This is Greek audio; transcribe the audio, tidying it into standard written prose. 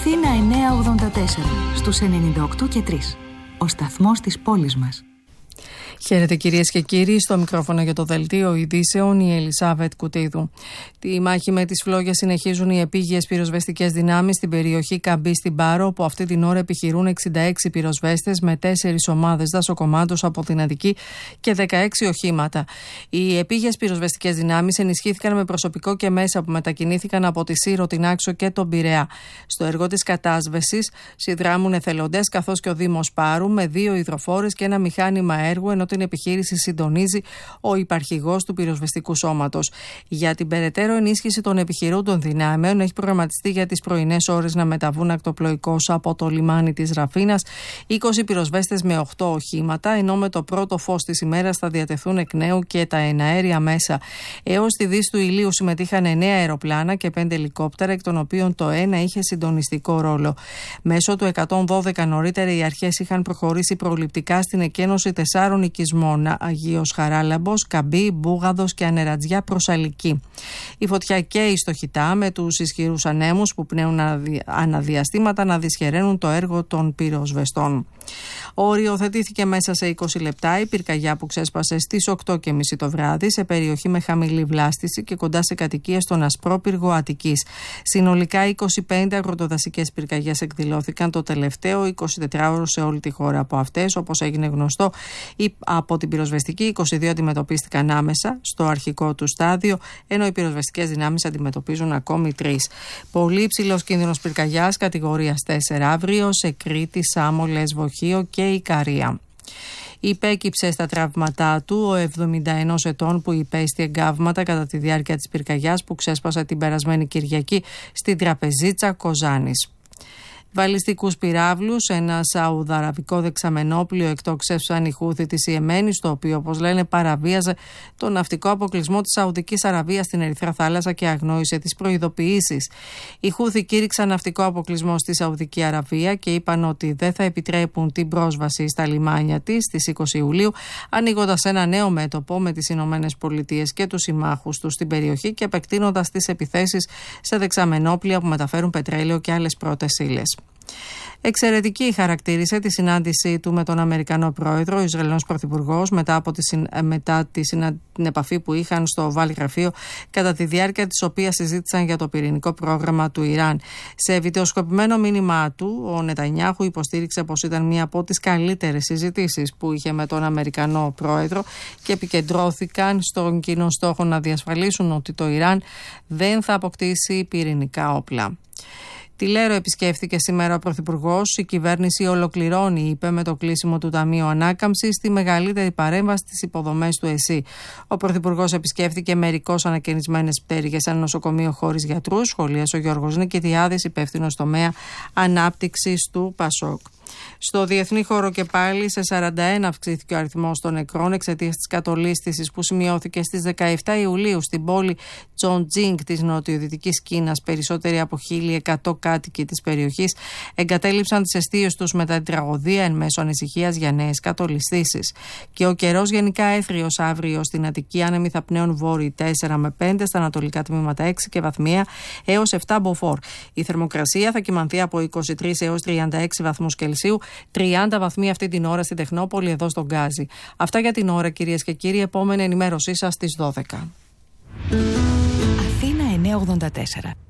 Αθήνα 984 στους 98 και 3. Ο σταθμός της πόλης μας. Χαίρετε κυρίες και κύριοι, στο μικρόφωνο για το δελτίο ειδήσεων η Ελισάβετ Κουτίδου. Τη μάχη με τις φλόγες συνεχίζουν οι επίγειες πυροσβεστικές δυνάμεις στην περιοχή Καμπή στην Πάρο, όπου αυτή την ώρα επιχειρούν 66 πυροσβέστες με 4 ομάδες δασοκομάντος από την Αττική και 16 οχήματα. Οι επίγειες πυροσβεστικές δυνάμεις ενισχύθηκαν με προσωπικό και μέσα που μετακινήθηκαν από τη Σύρο, την Άξο και τον Πειραιά. Στο έργο της κατάσβεσης συνδράμουν εθελοντές καθώς και ο Δήμος Πάρου με 2 υδροφόρες και ένα μηχάνημα έργου, ενώ την επιχείρηση συντονίζει ο υπαρχηγός του πυροσβεστικού σώματος. Για την περαιτέρω ενίσχυση των επιχειρούντων δυνάμεων έχει προγραμματιστεί για τις πρωινές ώρες να μεταβούν ακτοπλοϊκώς από το λιμάνι της Ραφίνας 20 πυροσβέστες με 8 οχήματα, ενώ με το πρώτο φως της ημέρας θα διατεθούν εκ νέου και τα εναέρια μέσα. Έως τη δύση του ηλίου συμμετείχαν 9 αεροπλάνα και 5 ελικόπτερα, εκ των οποίων το ένα είχε συντονιστικό ρόλο. Μέσω του 112 νωρίτερα οι αρχές είχαν προχωρήσει προληπτικά στην εκένωση 4 οικισμών: Αγίος Χαράλαμπος, Καμπή, Μπούγαδος και Ανερατζιά προς Αλική. Η φωτιά καίει στο Χιτά, με τους ισχυρούς ανέμους που πνέουν αναδιαστήματα να δυσχεραίνουν το έργο των πυροσβεστών. Οριοθετήθηκε μέσα σε 20 λεπτά η πυρκαγιά που ξέσπασε στις 8:30 το βράδυ σε περιοχή με χαμηλή βλάστηση και κοντά σε κατοικίες στον Ασπρόπυργο Αττικής. Συνολικά 25 αγροτοδασικές πυρκαγιές εκδηλώθηκαν το τελευταίο 24ωρο σε όλη τη χώρα. Από αυτές, όπως έγινε γνωστό, από την πυροσβεστική 22 αντιμετωπίστηκαν άμεσα στο αρχικό του στάδιο, ενώ οι πυροσβεστικές δυνάμεις αντιμετωπίζουν ακόμη 3. Πολύ υψηλός κίνδυνος πυρκαγιάς κατηγορίας 4 αύριο σε Κρήτη, Σάμο, Λεσβοχείο και Ικαρία. Υπέκυψε στα τραύματά του ο 71 ετών που υπέστη εγκάβματα κατά τη διάρκεια της πυρκαγιάς που ξέσπασε την περασμένη Κυριακή στην Τραπεζίτσα Κοζάνης. Βαλιστικούς πυράβλους, ένα σαουδαραβικό δεξαμενόπλιο εκτόξευσαν οι Χούθοι της Ιεμένης, το οποίο, όπως λένε, παραβίαζε τον ναυτικό αποκλεισμό της Σαουδικής Αραβίας στην Ερυθρά Θάλασσα και αγνόησε τις προειδοποιήσεις. Οι Χούθοι κήρυξαν ναυτικό αποκλεισμό στη Σαουδική Αραβία και είπαν ότι δεν θα επιτρέπουν την πρόσβαση στα λιμάνια της στις 20 Ιουλίου, ανοίγοντας ένα νέο μέτωπο με τις Ηνωμένες Πολιτείες και τους συμμάχους τους στην περιοχή και επεκτείνοντας τις επιθέσεις σε δεξαμενόπλια που μεταφέρουν πετρέλαιο και άλλες πρώτες ύλες. Εξαιρετική χαρακτήρισε τη συνάντησή του με τον Αμερικανό πρόεδρο, ο Ισραηλινός πρωθυπουργός, μετά την επαφή που είχαν στο Οβάλ Γραφείο, κατά τη διάρκεια της οποίας συζήτησαν για το πυρηνικό πρόγραμμα του Ιράν. Σε βιντεοσκοπημένο μήνυμά του, ο Νετανιάχου υποστήριξε πως ήταν μία από τις καλύτερες συζητήσεις που είχε με τον Αμερικανό πρόεδρο και επικεντρώθηκαν στον κοινό στόχο να διασφαλίσουν ότι το Ιράν δεν θα αποκτήσει πυρηνικά όπλα. Τη Λέρο επισκέφθηκε σήμερα ο Πρωθυπουργός. Η κυβέρνηση ολοκληρώνει, είπε, με το κλείσιμο του Ταμείου Ανάκαμψης τη μεγαλύτερη παρέμβαση στις υποδομές του ΕΣΥ. Ο Πρωθυπουργός επισκέφθηκε μερικώς ανακαινισμένες πτέρυγες, ένα νοσοκομείο χωρίς γιατρούς, σχολίασε ο Γιώργος Νικητιάδης, υπεύθυνος τομέα ανάπτυξης του ΠΑΣΟΚ. Στο διεθνή χώρο και πάλι σε 41 αυξήθηκε ο αριθμός των νεκρών εξαιτίας της κατολίσθησης που σημειώθηκε στις 17 Ιουλίου στην πόλη Τσοντζίνγκ της νοτιοδυτικής Κίνας. Περισσότεροι από 1.100 κάτοικοι της περιοχής εγκατέλειψαν τις εστίες τους μετά την τραγωδία, εν μέσω ανησυχίας για νέες κατολισθήσεις. Και ο καιρός γενικά έθριος αύριο στην Αττική. Άνεμοι θα πνέουν βόρειοι 4 με 5, στα ανατολικά τμήματα 6 και βαθμία έως 7 μποφόρ. Η θερμοκρασία θα κυμανθεί από 23 έως 36 βαθμούς Κελσίου, 30 βαθμοί αυτή την ώρα στην Τεχνόπολη, εδώ στον Γκάζι. Αυτά για την ώρα, κυρίες και κύριοι. Επόμενη ενημέρωσή σας στις 12. Αθήνα 984.